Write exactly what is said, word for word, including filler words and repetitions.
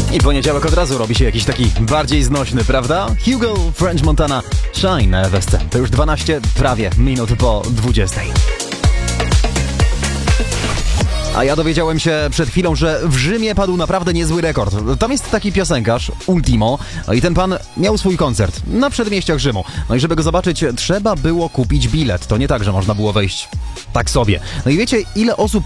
I poniedziałek od razu robi się jakiś taki bardziej znośny, prawda? Hugo, French Montana, Shine na F S C. To już dwanaście prawie minut po dwudziestej. A ja dowiedziałem się przed chwilą, że w Rzymie padł naprawdę niezły rekord. Tam jest taki piosenkarz, Ultimo, i ten pan miał swój koncert na przedmieściach Rzymu. No i żeby go zobaczyć, trzeba było kupić bilet. To nie tak, że można było wejść tak sobie. No i wiecie, ile osób